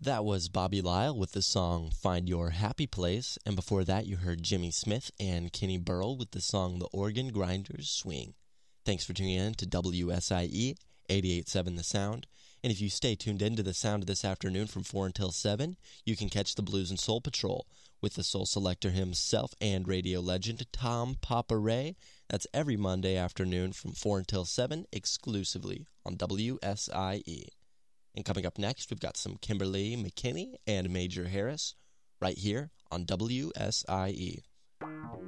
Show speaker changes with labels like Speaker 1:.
Speaker 1: That was Bobby Lyle with the song Find Your Happy Place, and before that you heard Jimmy Smith and Kenny Burrell with the song The Organ Grinders Swing. Thanks for tuning in to WSIE 88.7 The Sound, and if you stay tuned in to The Sound this afternoon from 4 until 7, you can catch the Blues and Soul Patrol with the soul selector himself and radio legend Tom Papa Ray. That's every Monday afternoon from 4 until 7 exclusively on WSIE. And coming up next, we've got some Kimberly McKinney and Major Harris right here on WSIE.